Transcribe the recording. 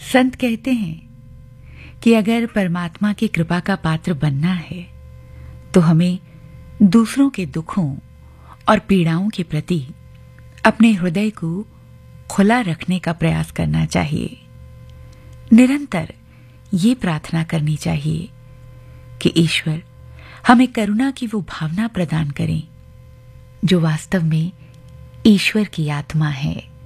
संत कहते हैं कि अगर परमात्मा की कृपा का पात्र बनना है तो हमें दूसरों के दुखों और पीड़ाओं के प्रति अपने हृदय को खुला रखने का प्रयास करना चाहिए। निरंतर ये प्रार्थना करनी चाहिए कि ईश्वर हमें करुणा की वो भावना प्रदान करें जो वास्तव में ईश्वर की आत्मा है।